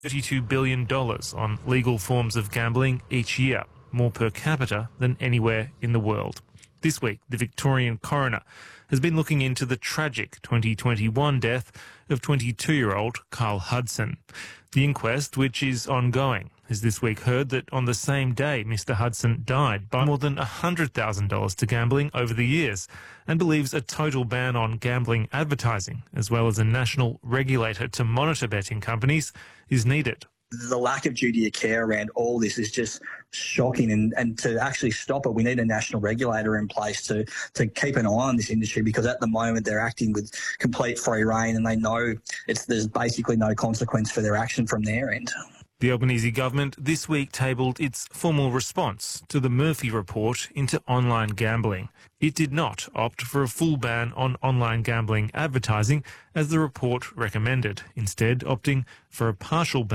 $32 billion on legal forms of gambling each year, more per capita than anywhere in the world. This week, the Victorian coroner has been looking into the tragic 2021 death of 22-year-old Carl Hudson. The inquest, which is ongoing, has this week heard that on the same day Mr Hudson died by more than $100,000 to gambling over the years, and believes a total ban on gambling advertising, as well as a national regulator to monitor betting companies, is needed. The lack of duty of care around all this is just shocking, and to actually stop it, we need a national regulator in place to keep an eye on this industry, because at the moment they're acting with complete free rein and they know there's basically no consequence for their action from their end. The Albanese government this week tabled its formal response to the Murphy report into online gambling. It did not opt for a full ban on online gambling advertising, as the report recommended, instead opting for a partial ban